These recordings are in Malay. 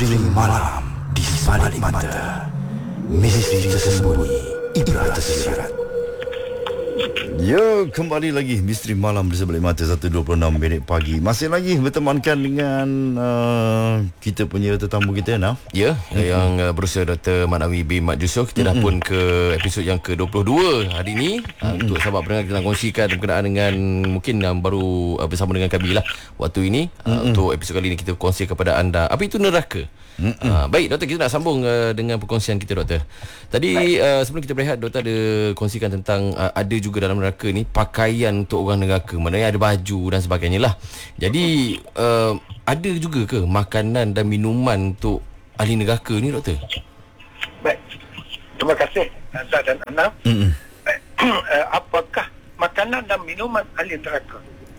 Misteri malam di balik mata. Misteri tersembunyi, ibrah tersirat. Ya, kembali lagi Misteri Malam di Sebalik Mata 1.26 pagi. Masih lagi bertemankan dengan kita punya tetamu kita, Naf. Ya, yang berusia Dr. Manawi bin Mat Yusof. Kita dah pun ke episod yang ke-22 hari ini. Untuk sahabat pendengar, kita nak kongsikan berkenaan dengan mungkin baru bersama dengan kami lah waktu ini. Untuk episod kali ini kita kongsi kepada anda apa itu neraka. Baik doktor, kita nak sambung dengan perkongsian kita doktor. Tadi sebelum kita berehat, doktor ada kongsikan tentang ada juga dalam neraka ni pakaian untuk orang neraka, maknanya ada baju dan sebagainya lah. Jadi ada juga ke makanan dan minuman untuk ahli neraka ni doktor? Baik, terima kasih Azhar dan Anam. Apakah makanan dan minuman ahli neraka?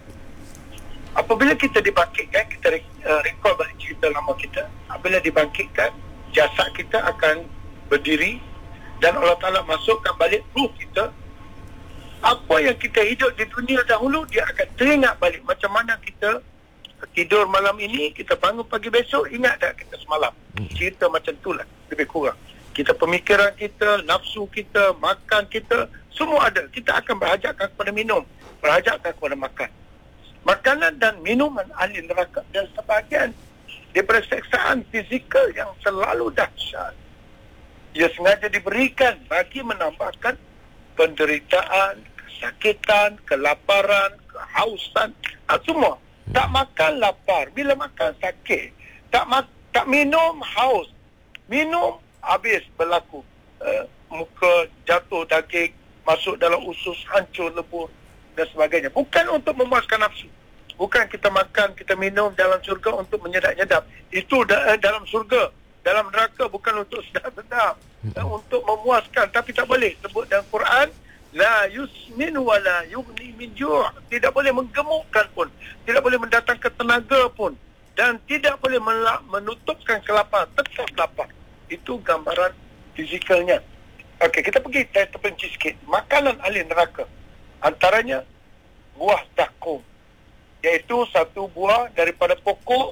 Apabila kita dibangkitkan, kita recall balik cerita lama kita. Apabila dibangkitkan, jasad kita akan berdiri dan Allah Ta'ala masukkan balik ruh kita. Apa yang kita hidup di dunia dahulu, dia akan teringat balik. Macam mana kita tidur malam ini, kita bangun pagi besok, ingat tak kita semalam? Cerita macam itulah, lebih kurang. Kita pemikiran kita, nafsu kita, makan kita, semua ada. Kita akan berhajatkan kepada minum, berhajatkan kepada makan. Makanan dan minuman ahli neraka dan sebahagian daripada seksaan fizikal yang selalu dahsyat, ia sengaja diberikan bagi menambahkan penderitaan, kesakitan, kelaparan, kehausan, semua. Tak makan lapar, bila makan sakit. Tak minum haus, minum habis berlaku muka jatuh daging, masuk dalam usus, hancur lebur dan sebagainya. Bukan untuk memuaskan nafsu. Bukan kita makan, kita minum dalam syurga untuk menyedap-nyedap. Itu dalam syurga. Dalam neraka bukan untuk sedap-sedap, untuk memuaskan. Tapi tak boleh. Sebut dalam Quran, la yusmin wa la yughni min ju'. Tidak boleh menggemukkan pun, tidak boleh mendatangkan tenaga pun, dan tidak boleh menutupkan kelaparan. Tetap lapar. Itu gambaran fizikalnya. Okey, kita pergi terperinci sikit. Makanan ahli neraka, antaranya buah zakum, iaitu satu buah daripada pokok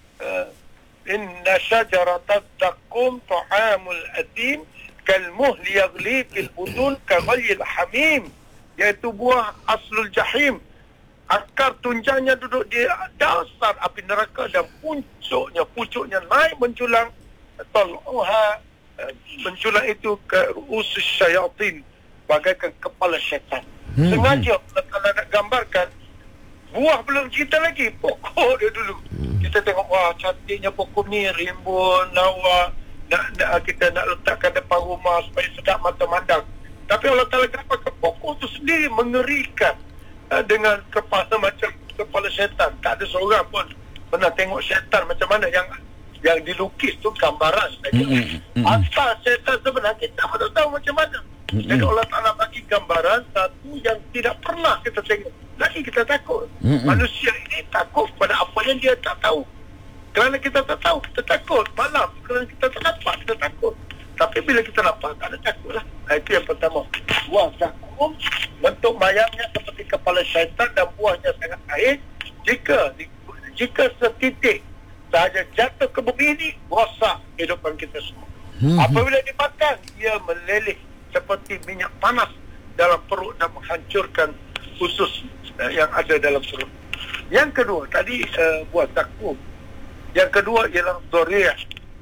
inna syajaratat zakum ta'amul atim kalmuhli yaghli fil budun kaghalyil hamim, iaitu buah aslul jahim. Akar tunjangnya duduk di dasar api neraka dan pucuknya naik menjulang, menjulang itu ke usus syayatin, bagaikan kepala syaitan. Sengaja kalau nak gambarkan, buah belum cerita lagi, pokok dia dulu. Kita tengok, wah cantiknya pokok ni, rimbun, lawa, kita nak letakkan depan rumah supaya sedap mata mandang. Tapi Allah Ta'ala gambarkan pokok tu sendiri mengerikan, dengan kepala macam kepala syaitan. Tak ada seorang pun pernah tengok syaitan macam mana. Yang dilukis tu gambaran saja. Asal syaitan sebenarnya kita tak tahu macam mana. Jadi Allah Ta'ala bagi gambaran satu yang tidak pernah kita tengok. Lagi kita takut. Manusia ini takut pada apa yang dia tak tahu. Kerana kita tak tahu, kita takut. Malam, kerana kita tak nampak, kita takut. Tapi bila kita nampak, tak ada takut lah. Itu yang pertama. Buah zakum, bentuk mayangnya seperti kepala syaitan dan buahnya sangat air. Jika setitik sahaja jatuh ke bumi ini, rosak kehidupan kita semua. Apabila dimakan, ia meleleh seperti minyak panas dalam perut dan menghancurkan usus yang ada dalam perut. Yang kedua, tadi buah zakum. Yang kedua ialah doriah.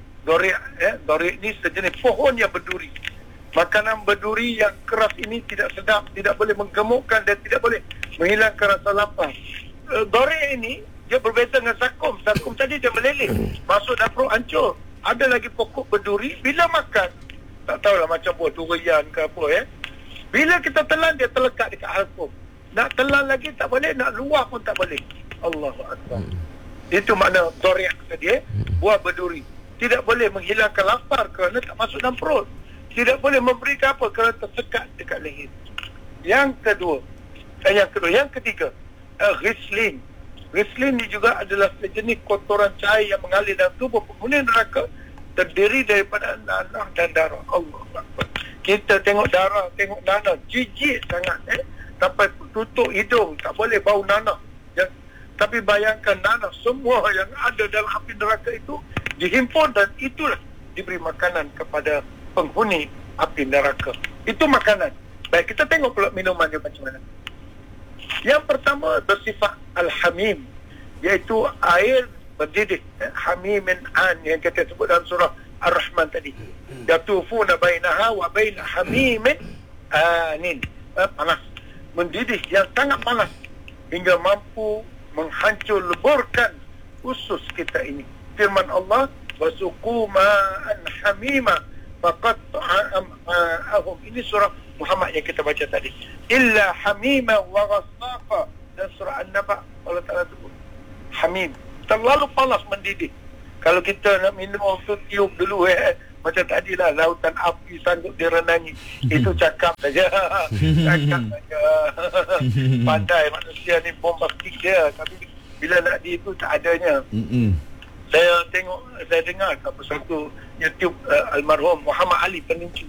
Doriah ini sejenis pohon yang berduri. Makanan berduri yang keras ini tidak sedap, tidak boleh menggemukkan dan tidak boleh menghilangkan rasa lapar. Doriah ini dia berbeza dengan zakum. Zakum tadi dia meleleh, masuk dalam perut, hancur. Ada lagi pokok berduri, bila makan, tak tahulah macam buah durian ke apa bila kita telan, dia terlekat dekat halkum. Nak telan lagi tak boleh, nak luah pun tak boleh. Allahu Akbar. Itu makna doriah tadi, buah berduri. Tidak boleh menghilangkan lapar kerana tak masuk dalam perut. Tidak boleh memberikan apa kerana tersekat dekat leher. Yang ketiga, ghislin. Ghislin ni juga adalah sejenis kotoran cair yang mengalir dalam tubuh penghuni neraka, terdiri daripada nanah dan darah. Allah Akbar. Kita tengok darah, tengok nanah, jijik sangat sampai tutup hidung, tak boleh bau nanah. Tapi bayangkan nanah, semua yang ada dalam api neraka itu dihimpun dan itulah diberi makanan kepada penghuni api neraka. Itu makanan. Baik, kita tengok pula minumannya macam mana. Yang pertama bersifat al-hamim, iaitu air mendidih. Hamimin an yang kita sebut dalam surah Ar-Rahman tadi. Yatufuna bainaha wa bain hamimin anin. Panas, mendidih yang sangat panas hingga mampu menghancur leburkan usus kita ini. Firman Allah, wasuqu ma'an hamima faqatta'ahum. Ini surah Muhammad yang kita baca tadi. Illa hamima wa ghassaqa. Dan surah An-Naba Allah Ta'ala sebut hamim, terlalu panas mendidih. Kalau kita nak minum tu tiup dulu macam tadilah lautan api sanggup direnangi. Itu cakap saja. Cakap saja. Pandai manusia ni, bombastik dia, tapi bila nak di itu tak adanya. Saya dengar satu YouTube almarhum Muhammad Ali Penincu.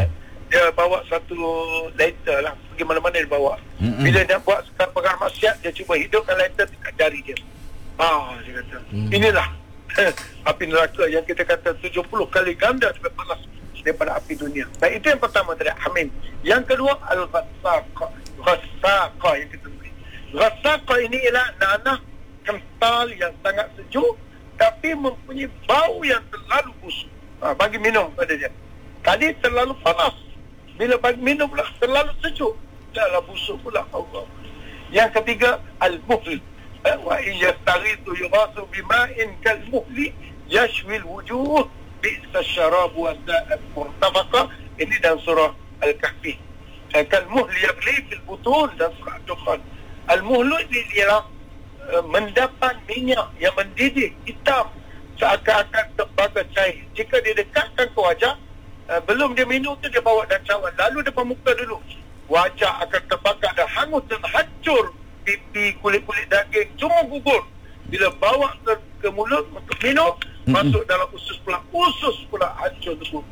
Dia bawa satu letter lah, pergi mana-mana dia bawa. Bila dia buat perkara maksiat, dia cuba hidupkan letter dekat jari dia. Dia kata, inilah api neraka yang kita kata 70 kali ganda lebih panas daripada api dunia. Baik, itu yang pertama tadi, hamim. Yang kedua, al-ghassaqa. Ghassaqa yang kita beri. Ghassaqa ini ialah nanah kental yang sangat sejuk tapi mempunyai bau yang terlalu busuk. Bagi minum pada dia. Tadi terlalu panas, bila bagi minum pula terlalu sejuk, dahlah busuk pula. Allah. Yang ketiga, al-muhl. Wa in yastaghithu yughathu bima'in kal-muhli yashwi al-wujuh bi'sa syarab wa sa'at murtafaqa. Ini dalam surah Al-Kahfi. Kal-muhli yaghli fil butun dan surah Dukhan. Al-muhlu ini ialah mendapat minyak yang mendidih hitam seakan-akan tembaga cair. Jika dia dekatkan ke wajah, belum dia minum tu dia bawa dan cawan, lalu depan muka dulu, wajah akan terbakar dan hangus dan hancur. Pipi, kulit-kulit daging cuma gugur. Bila bawa ke mulut untuk minum, masuk dalam usus pula hancur lebur.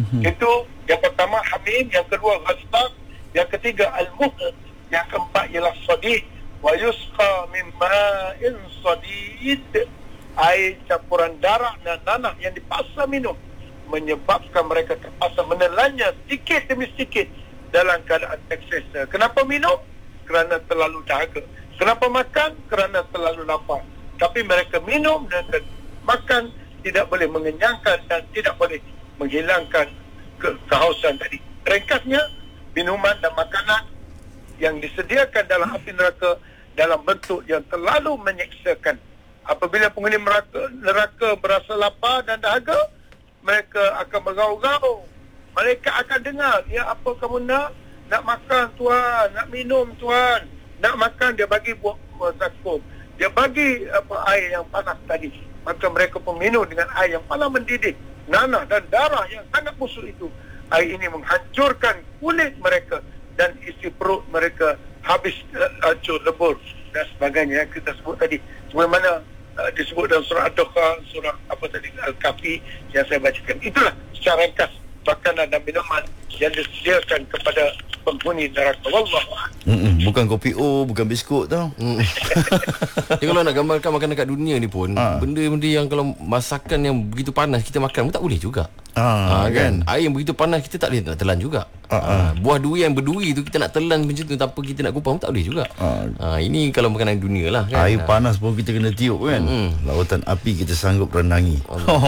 Itu yang pertama, hamim. Yang kedua, ghasaq. Yang ketiga, al-muhl. Yang keempat ialah sadid. Wa yusqa min ma'in sadid. Air campuran darah dan nanah yang dipaksa minum menyebabkan mereka terpaksa menelannya sedikit demi sedikit dalam keadaan ekses. Kenapa minum? Kerana terlalu dahaga. Kenapa makan? Kerana terlalu lapar. Tapi mereka minum dan makan tidak boleh mengenyangkan dan tidak boleh menghilangkan kehausan tadi. Ringkasnya, minuman dan makanan yang disediakan dalam api neraka dalam bentuk yang terlalu menyeksakan. Apabila penghuni neraka berasa lapar dan dahaga, mereka akan bergaul-gaul. Mereka akan dengar, ya apa kamu nak? Nak makan tuan, nak minum tuan. Nak makan, dia bagi buah zakum. Dia bagi air yang panas tadi. Maka mereka pun minum dengan air yang panas mendidih, nanah dan darah yang sangat busuk itu. Air ini menghancurkan kulit mereka dan isi perut mereka habis hancur lebur dan sebagainya yang kita sebut tadi. Sebagaimana disebut dalam surah Ad-Dukhan, surah Al-Kahfi yang saya bacakan. Itulah secara ringkas makanan dan minuman yang disediakan kepada penghuni neraka. Wallahu a'lam. Bukan kopi O, bukan biskut tau. Jadi kalau nak gambarkan makanan kat dunia ni pun, benda-benda yang kalau masakan yang begitu panas kita makan pun tak boleh juga. Kan? Air yang begitu panas kita tak boleh nak telan juga. Buah duri yang berduri tu kita nak telan macam tu tanpa kita nak kupang pun tak boleh juga. Ini kalau makanan dunia lah kan. Air panas pun kita kena tiup kan. Lautan api kita sanggup renangi.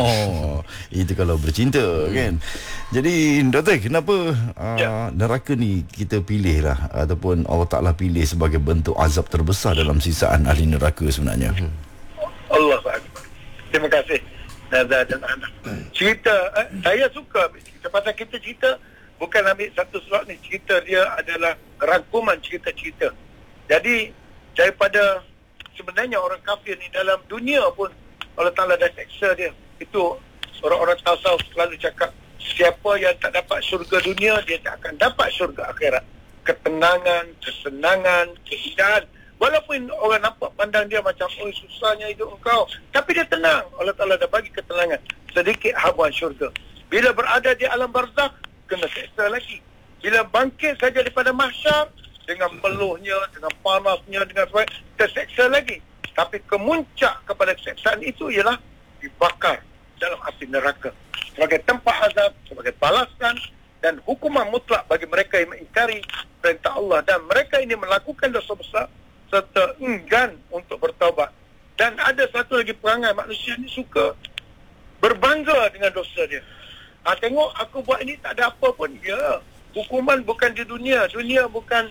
Itu kalau bercinta kan. Jadi doktor, kenapa neraka ni kita pilih lah, ataupun Allah Ta'ala pilih sebagai bentuk azab terbesar dalam sisaan ahli neraka sebenarnya? Allah Akbar. Terima kasih Nazar dan anak. Cerita saya suka pasal kita cerita, bukan ambil satu surat ni, cerita dia adalah rangkuman cerita-cerita. Jadi daripada sebenarnya orang kafir ni dalam dunia pun Allah Ta'ala dah seksa dia. Itu orang-orang tasawuf selalu cakap, siapa yang tak dapat syurga dunia, dia tak akan dapat syurga akhirat. Ketenangan, kesenangan, keindahan. Walaupun orang nampak pandang dia macam, oh susahnya hidup engkau, tapi dia tenang. Allah Ta'ala dah bagi ketenangan. Sedikit habuan syurga. Bila berada di alam barzakh, kena seksa lagi. Bila bangkit saja daripada mahsyar, dengan peluhnya, dengan panasnya, dengan sebagainya, terseksa lagi. Tapi kemuncak kepada keseksaan itu ialah dibakar dalam api neraka sebagai tempat azab, sebagai balasan dan hukuman mutlak bagi mereka yang mengingkari perintah Allah dan mereka ini melakukan dosa besar serta enggan untuk bertaubat. Dan ada satu lagi perangai manusia ni suka berbangga dengan dosa dia. Tengok aku buat ini tak ada apa pun. Ya, hukuman bukan di dunia. Dunia bukan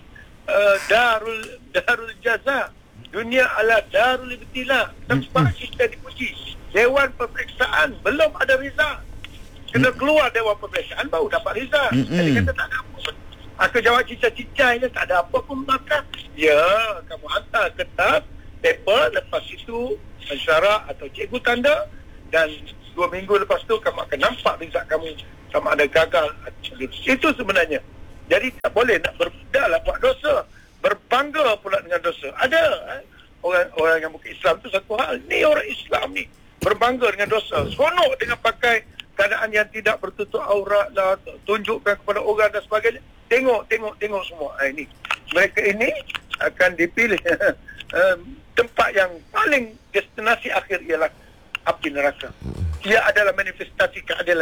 darul jaza. Dunia adalah darul ibtila. Tempat kita dipuji. Dewan peperiksaan belum ada result. Kena keluar dewan peperiksaan baru dapat result. Jadi kata tak ada apa pun. Aku jawab cicah-cicah je tak ada apa pun maka. Ya, kamu hantar kertas, paper, lepas itu pensyarah atau cikgu tanda dan 2 minggu lepas tu kamu akan nampak result kamu sama ada gagal atau itu sebenarnya. Jadi tak boleh nak lah buat dosa, berbangga pula dengan dosa. Ada orang yang bukan Islam tu satu hal. Ni orang Islam ni berbangga dengan dosa, seronok dengan pakai keadaan yang tidak bertutup aurat lah, tunjukkan kepada orang dan sebagainya. Tengok semua. Ini mereka ini akan dipilih tempat yang paling destinasi akhir ialah api neraka. Ia adalah manifestasi keadilan